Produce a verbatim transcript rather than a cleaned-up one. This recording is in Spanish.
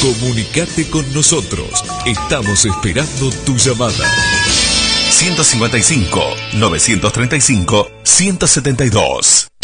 Comunicate con nosotros. Estamos esperando tu llamada. ciento cincuenta y cinco, novecientos treinta y cinco, ciento setenta y dos.